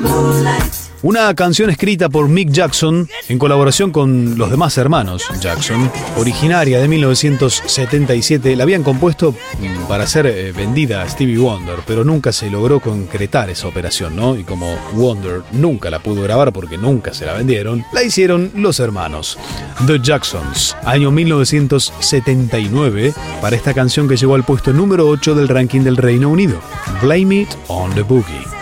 Una canción escrita por Mick Jackson en colaboración con los demás hermanos Jackson, originaria de 1977, la habían compuesto para ser vendida a Stevie Wonder, pero nunca se logró concretar esa operación, ¿no? Y como Wonder nunca la pudo grabar porque nunca se la vendieron, la hicieron los hermanos The Jacksons, año 1979, para esta canción que llegó al puesto número 8 del ranking del Reino Unido, Blame It on the Boogie.